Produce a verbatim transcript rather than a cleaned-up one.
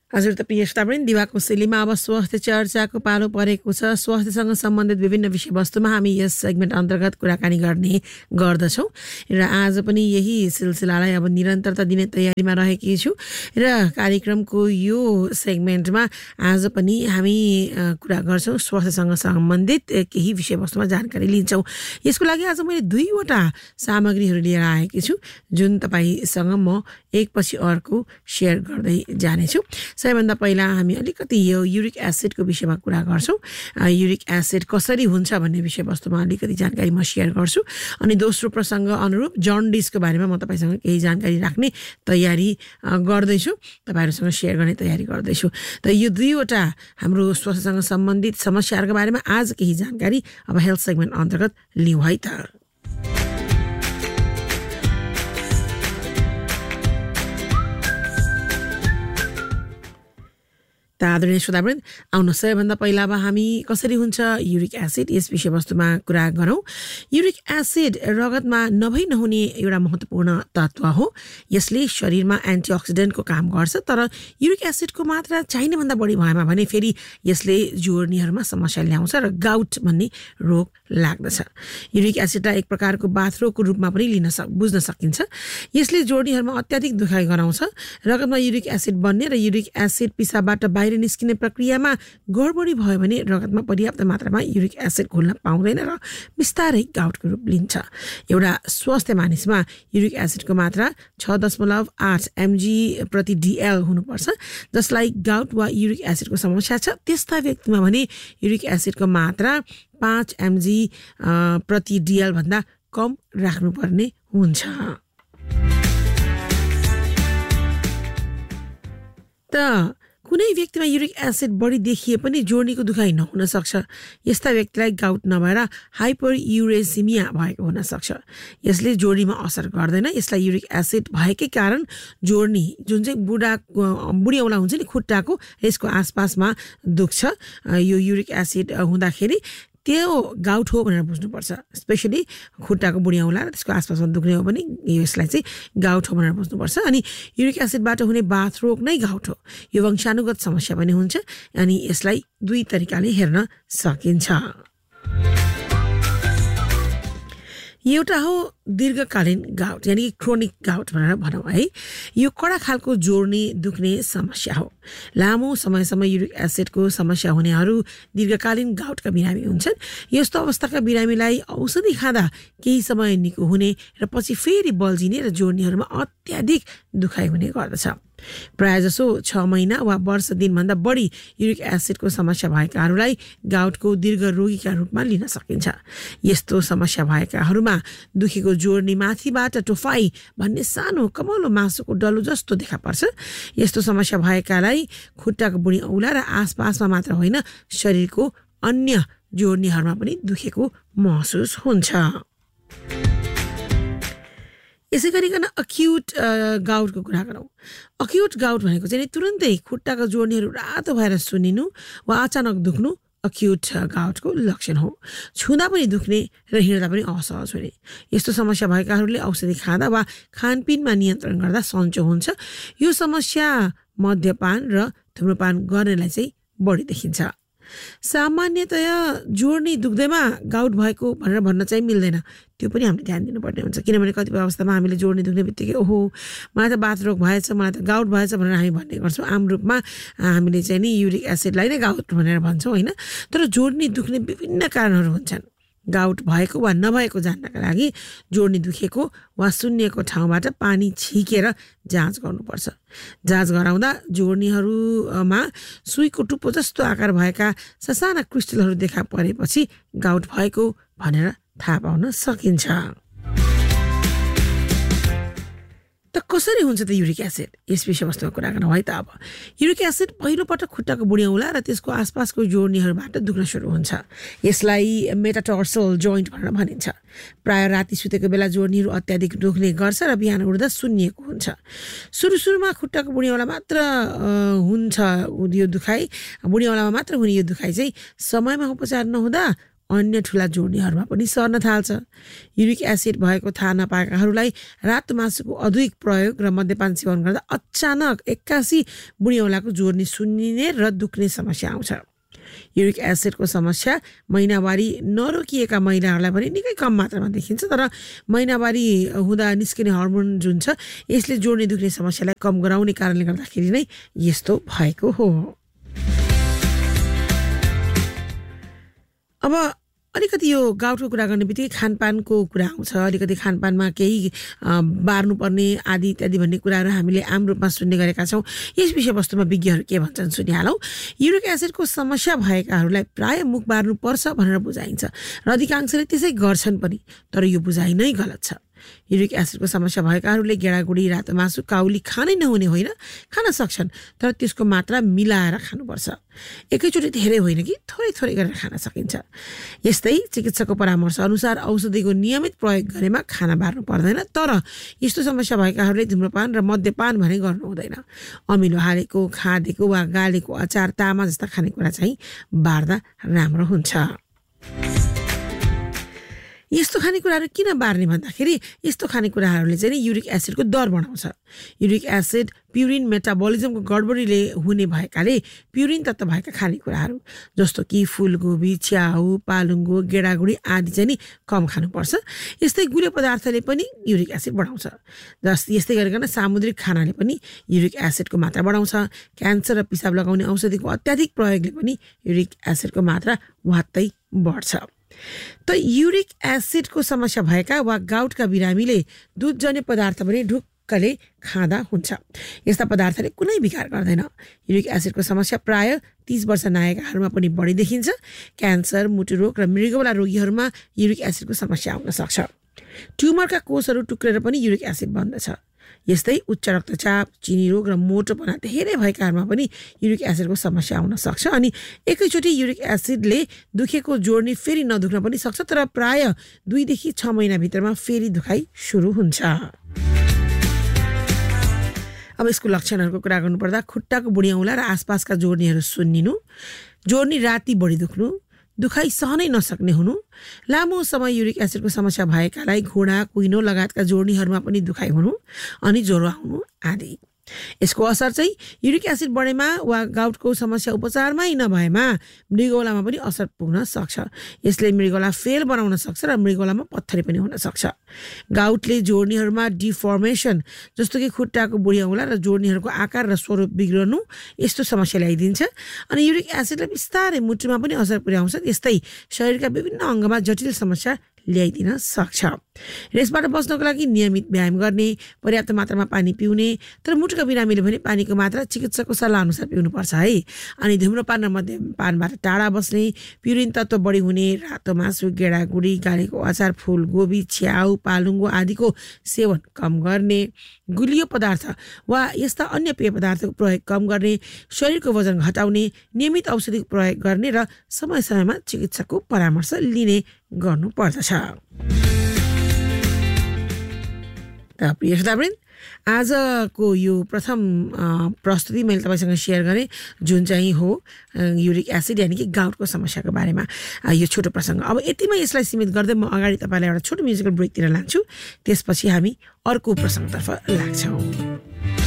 हजुर त प्रिय श्रोतावृन्द, दिवाको शैलीमा अब स्वास्थ्य चर्चाको पालो परेको छ। स्वास्थ्यसँग सम्बन्धित विभिन्न विषयवस्तुमा हामी यस सेगमेन्ट अन्तर्गत कुराकानी गर्ने गर्दछौँ र आज पनि यही सिलसिलालाई अब निरन्तरता दिने तयारीमा रहेकी छु र कार्यक्रमको यो सेगमेन्टमा आज पनि हामी कुरा गर्छौँ, स्वास्थ्यसँग सम्बन्धित केही विषयवस्तुमा जानकारी लिन्छौँ। यसको लागि आज मैले दुईवटा सामग्रीहरू लिएर आएकी छु जुन तपाईँसँग म एकपछि अर्को सेयर गर्दै जानेछु। सबैभन्दा पहिला हामी अलिकति यो युरिक एसिडको विषयमा कुरा गर्छौँ। युरिक एसिड कसरी हुन्छ भन्ने विषयवस्तुमा अलिकति जानकारी म सेयर गर्छु अनि दोस्रो प्रसङ्ग अनुरूप जन्डिसको बारेमा म तपाईँसँग केही जानकारी राख्ने तयारी गर्दैछु, तपाईँहरूसँग सेयर गर्ने तयारी गर्दैछु। त यो दुईवटा हाम्रो स्वास्थ्यसँग सम्बन्धित समस्याहरूको बारेमा आज केही जानकारी अब हेल्थ सेगमेन्ट अन्तर्गत लिउँ है त। त आदरणीय श्रोतावृन्द, आउनु सबैभन्दा पहिला अब हामी कसरी हुन्छ युरिक एसिड यस विषयवस्तुमा कुरा गरौँ। युरिक एसिड रगतमा नभई नहुने एउटा महत्त्वपूर्ण तत्त्व हो। यसले शरीरमा एन्टिअक्सिडेन्टको काम गर्छ, तर युरिक एसिडको मात्रा चाहिने भन्दा बढी भएमा भने फेरि यसले जोर्नीहरूमा समस्या ल्याउँछ र गाउट भन्ने रोग लाग्दछ। युरिक एसिडलाई एक प्रकारको बाथरोगको रूपमा पनि लिन सक बुझ्न सकिन्छ। यसले जोर्नीहरूमा अत्याधिक दुखाइ गराउँछ। रगतमा युरिक एसिड बन्ने र युरिक एसिड पिसाबबाट बाहिर निस्किने प्रक्रियामा गडबडी भयो भने रगतमा पर्याप्त मात्रामा युरिक एसिड घुल्न पाउँदैन र बिस्तारै गाउटको रूप लिन्छ। एउटा स्वस्थ मानिसमा युरिक एसिडको मात्रा छ दशमलव आठ एमजी प्रति डिएल हुनुपर्छ। जसलाई गाउट वा युरिक एसिडको समस्या छ त्यस्ता व्यक्तिमा भने युरिक एसिडको मात्रा पाँच एमजी प्रति डिएल भन्दा कम राख्नुपर्ने हुन्छ। त कुनै व्यक्तिमा युरिक एसिड बढी देखिए पनि जोर्नीको दुखाइ नहुन सक्छ। यस्ता व्यक्तिलाई गाउट नभएर हाइपर युरेसिमिया भएको हुन सक्छ। यसले जोर्नीमा असर गर्दैन। यसलाई युरिक एसिड भएकै कारण जोर्नी जुन चाहिँ बुढा बुढी औँला हुन्छ नि खुट्टाको यसको आसपासमा दुख्छ। यो युरिक एसिड हुँदाखेरि त्यो गाउट हो भनेर बुझ्नुपर्छ। स्पेसली खुट्टाको बुढी औँला र त्यसको आसपासमा दुख्ने हो भने यसलाई चाहिँ गाउट हो भनेर बुझ्नुपर्छ। अनि युरिक एसिडबाट हुने बाथरोग नै गाउट हो। यो वंशानुगत समस्या पनि हुन्छ अनि यसलाई दुई तरिकाले हेर्न सकिन्छ। एउटा हो दीर्घकालीन गाउट यानी कि क्रोनिक गाउट भनेर भनौँ है। यो कडा खालको जोर्नी दुख्ने समस्या हो। लामो समयसम्म युरिक एसिडको समस्या हुनेहरू दीर्घकालीन गाउटका बिरामी हुन्छन्। यस्तो अवस्थाका बिरामीलाई औषधि खाँदा केही समय निको हुने र पछि फेरि बल्झिने र जोर्नीहरूमा अत्याधिक दुखाइ हुने गर्दछ। प्रायःजसो छ महिना वा वर्ष दिनभन्दा बढी युरिक एसिडको समस्या भएकाहरूलाई गाउटको दीर्घ रोगीका रूपमा लिन सकिन्छ। यस्तो समस्या भएकाहरूमा दुखेको जोर्नी माथिबाट टोफाई भन्ने सानो कमलो मासुको डल्लो जस्तो देखा पर्छ। यस्तो समस्या भएकालाई खुट्टाको बुढी औँला र आसपासमा मात्र होइन शरीरको अन्य जोर्नीहरूमा पनि दुखेको महसुस हुन्छ। यसै गरिकन अक्युट गाउटको कुरा गरौँ। अक्युट गाउट भनेको चाहिँ तुरन्तै खुट्टाको जोर्नीहरू रातो भएर सुनिनु वा अचानक दुख्नु अक्युट गाउटको लक्षण हो। छुँदा पनि दुख्ने र हिँड्दा पनि असहज हुने। यस्तो समस्या भएकाहरूले औषधि खाँदा वा खानपिनमा नियन्त्रण गर्दा सन्चो हुन्छ। यो समस्या मद्यपान र धुम्रपान गर्नेलाई चाहिँ बढी देखिन्छ। सामान्यतया जोर्नी दुख्दैमा गाउट भएको भनेर भन्न चाहिँ मिल्दैन। त्यो पनि हामीले ध्यान दिनुपर्ने हुन्छ। किनभने कतिपय अवस्थामा हामीले जोर्नी दुख्ने बित्तिकै ओहो मलाई त बाथरोग भएछ, मलाई त गाउट भएछ भनेर हामी भन्ने गर्छौँ। आम रूपमा हामीले चाहिँ नि युरिक एसिडलाई नै गाउट भनेर भन्छौँ होइन। तर जोर्नी दुख्ने विभिन्न कारणहरू हुन्छन्। गाउट भएको वा नभएको जान्नका लागि जोर्नी दुखेको वा सुन्निएको ठाउँबाट पानी छिकेर जाँच गर्नुपर्छ। जाँच गराउँदा जोर्नीहरूमा सुईको टुप्पो जस्तो आकार भएका ससाना क्रिस्टलहरू देखा परेपछि गाउट भएको भनेर थाहा पाउन सकिन्छ। त कसरी हुन्छ त युरिक एसिड यस विषयवस्तुमा कुरा गरौँ है त। अब युरिक एसिड पहिलोपटक खुट्टाको बुढी औँला र त्यसको आसपासको जोर्नीहरूबाट दुख्न सुरु हुन्छ। यसलाई मेटाटर्सल जोइन्ट भनेर भनिन्छ। प्राय राति सुतेको बेला जोर्नीहरू अत्याधिक दुख्ने गर्छ र बिहान उठ्दा सुन्निएको हुन्छ। सुरु सुरुमा खुट्टाको बुढी औँला मात्र हुन्छ यो दुखाइ, बुढी औँलामा मात्र हुने यो दुखाइ चाहिँ समयमा उपचार नहुँदा अन्य ठुला जोड्नीहरूमा पनि सर्न थाल्छ। युरिक एसिड भएको थाहा नपाएकाहरूलाई रातो मासुको अधिक प्रयोग र मद्यपान सेवन गर्दा अचानक एक्कासी बुढी औँलाको जोर्नी सुन्निने र दुख्ने समस्या आउँछ। युरिक एसिडको समस्या महिनावारी नरोकिएका महिलाहरूलाई पनि निकै कम मात्रामा देखिन्छ, तर महिनावारी हुँदा निस्किने हर्मोन जुन छ यसले जोड्नी दुख्ने समस्यालाई कम गराउने कारणले गर्दाखेरि नै यस्तो भएको हो। अब अलिकति यो गाउटको कुरा गर्ने बित्तिकै खानपानको कुरा आउँछ। अलिकति खानपानमा केही बार्नुपर्ने आदि इत्यादि भन्ने कुराहरू हामीले आम रूपमा सुन्ने गरेका छौँ। यस विषयवस्तुमा विज्ञहरू के भन्छन् सुनिहालौँ। युरिक एसिडको समस्या भएकाहरूलाई प्राय मुख बार्नुपर्छ भनेर बुझाइन्छ र अधिकांशले त्यसै गर्छन् पनि, तर यो बुझाइ नै गलत छ। युरिक एसिडको समस्या भएकाहरूले गेडागुडी, रातो मासु, काउली खानै नहुने होइन, खान सक्छन्, तर त्यसको मात्रा मिलाएर खानुपर्छ। एकैचोटि धेरै होइन कि थोरै थोरै गरेर खान सकिन्छ। यस्तै चिकित्सकको परामर्श अनुसार औषधिको नियमित प्रयोग गरेमा खाना बार्नु पर्दैन, तर यस्तो समस्या भएकाहरूले धुम्रपान र मद्यपान भने गर्नु हुँदैन। अमिलो हालेको, खाँदेको वा गालेको अचार, तामा जस्ता खानेकुरा चाहिँ बार्दा राम्रो हुन्छ। यस्तो खानेकुराहरू किन बार्ने भन्दाखेरि यस्तो खानेकुराहरूले चाहिँ युरिक एसिडको दर बढाउँछ। युरिक एसिड प्युरिन मेटाबोलिजमको गडबडीले हुने भएकाले प्युरिन तत्त्व भएका खानेकुराहरू जस्तो कि फुलगोबी, च्याउ, पालुङ्गो, गेडागुडी आदि चाहिँ नि कम खानुपर्छ। यस्तै गुलियो पदार्थले पनि युरिक एसिड बढाउँछ। जस यस्तै गरिकन सामुद्रिक खानाले पनि युरिक एसिडको मात्रा बढाउँछ। क्यान्सर र पिसाब लगाउने औषधिको अत्याधिक प्रयोगले पनि युरिक एसिडको मात्रा वात्तै बढ्छ। त युरिक एसिडको समस्या भएका वा गाउटका बिरामीले दुधजन्य पदार्थ पनि ढुक्कले खाँदा हुन्छ। यस्ता पदार्थले कुनै विकार गर्दैन। युरिक एसिडको समस्या प्राय तीस वर्ष नागेकाहरूमा पनि बढी देखिन्छ। क्यान्सर, मुटु रोग र मृगौला रोगीहरूमा युरिक एसिडको समस्या आउन सक्छ। ट्युमरका कोषहरू टुक्रेर पनि युरिक एसिड बन्दछ। यस्तै उच्च रक्तचाप, चिनी रोग र मोटोपना धेरै भएकाहरूमा पनि युरिक एसिडको समस्या आउन सक्छ। अनि एकैचोटि युरिक एसिडले दुखेको जोड्नी फेरि नदुख्न पनि सक्छ, तर प्राय दुईदेखि छ महिनाभित्रमा फेरि दुखाइ सुरु हुन्छ। अब यसको लक्षणहरूको कुरा गर्नुपर्दा खुट्टाको बुढी औँला र आसपासका जोड्नीहरू सुन्निनु, जोड्नी राति बढी दुख्नु, दुखाइ सहनै नसक्ने हुनु, लामो समय युरिक एसिडको समस्या भएकालाई घुँडा, कुइनो लगायतका जोड्नीहरूमा पनि दुखाइ हुनु अनि ज्वरो आउनु आदि। यसको असर चाहिँ युरिक एसिड बढेमा वा गाउटको समस्या उपचारमै नभएमा मृगौलामा पनि असर पुग्न सक्छ। यसले मृगौला फेल बनाउन सक्छ र मृगौलामा पत्थरी पनि हुन सक्छ। गाउटले जोड्नीहरूमा डिफर्मेसन जस्तो कि खुट्टाको बुढी औँला र जोड्नीहरूको आकार र स्वरूप बिग्रनु यस्तो समस्या ल्याइदिन्छ। अनि युरिक एसिडले बिस्तारै मुटुमा पनि असर पुर्याउँछ। यस्तै शरीरका विभिन्न अङ्गमा जटिल समस्या ल्याइदिन सक्छ। यसबाट बच्नको लागि नियमित व्यायाम गर्ने, पर्याप्त मात्रामा पानी पिउने, तर मुटुका बिरामीले भने पानीको मात्रा चिकित्सकको सल्लाह अनुसार पिउनुपर्छ है। अनि धुम्रपान र मद्यपानबाट टाढा बस्ने, प्युरिन तत्त्व बढी हुने, रातो मासु, गेडागुडी, गालेको अचार, फुलगोबी, च्याउ, पालुङ्गो आदिको सेवन कम गर्ने, गुलियो पदार्थ वा यस्ता अन्य पेय पदार्थको प्रयोग कम गर्ने, शरीरको वजन घटाउने, नियमित औषधिको प्रयोग गर्ने र समय समयमा चिकित्सकको परामर्श लिने गर्नुपर्दछ। त प्रिय श्रोतावृन्द, आजको यो प्रथम प्रस्तुति मैले तपाईँसँग सेयर गरेँ, जुन चाहिँ हो युरिक एसिड यानि कि गाउटको समस्याको बारेमा यो छोटो प्रसङ्ग। अब यतिमा यसलाई सीमित गर्दै म अगाडि तपाईँलाई एउटा छोटो म्युजिकल ब्रेकतिर लान्छु, त्यसपछि हामी अर्को प्रसङ्गतर्फ लाग्छौँ।